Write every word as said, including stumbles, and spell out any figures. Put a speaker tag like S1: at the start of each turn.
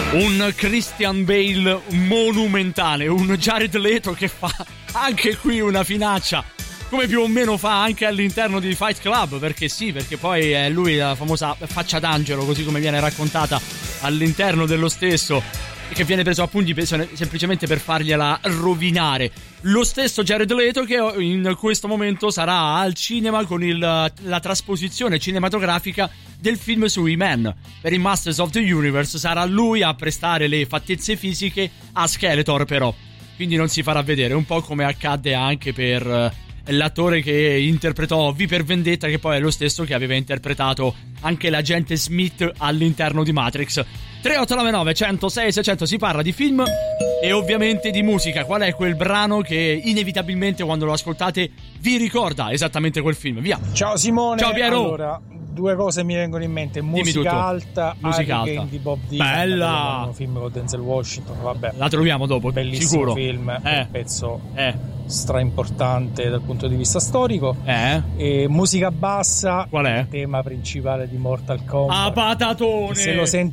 S1: Un Christian Bale monumentale, un Jared Leto che fa anche qui una finaccia, come più o meno fa anche all'interno di Fight Club, perché sì, perché poi è lui la famosa faccia d'angelo, così come viene raccontata all'interno dello stesso, che viene preso a pugni semplicemente per fargliela rovinare. Lo stesso Jared Leto che in questo momento sarà al cinema con il, la trasposizione cinematografica del film su He-Man. Per il Masters of the Universe sarà lui a prestare le fattezze fisiche a Skeletor, però quindi non si farà vedere, un po' come accadde anche per l'attore che interpretò V per Vendetta, che poi è lo stesso che aveva interpretato anche l'agente Smith all'interno di Matrix. Tre otto nove nove uno zero sei sei zero zero. Si parla di film e ovviamente di musica. Qual è quel brano che inevitabilmente quando lo ascoltate vi ricorda esattamente quel film? Via.
S2: Ciao Simone.
S1: Ciao Piero.
S2: Allora, due cose mi vengono in mente. Musica alta,
S1: musica alta
S2: di Bob Dylan,
S1: bella,
S2: un film con Denzel Washington, vabbè,
S1: la troviamo dopo,
S2: bellissimo
S1: sicuro.
S2: Film,
S1: eh.
S2: un pezzo
S1: eh.
S2: stra importante dal punto di vista storico.
S1: eh.
S2: E musica bassa,
S1: qual è?
S2: Il tema principale di Mortal Kombat.
S1: Ah, patatone.
S2: Se lo senti